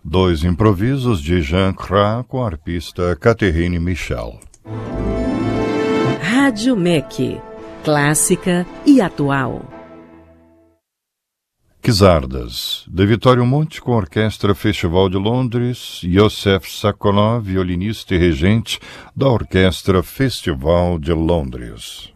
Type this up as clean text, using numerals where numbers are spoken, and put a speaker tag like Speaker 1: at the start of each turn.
Speaker 1: Dois improvisos de Jean Cras com a arpista Catherine Michel.
Speaker 2: Rádio MEC, clássica e atual.
Speaker 1: Quizardas, de Vitório Monte com a Orquestra Festival de Londres, Yosef Sakolov, violinista e regente da Orquestra Festival de Londres.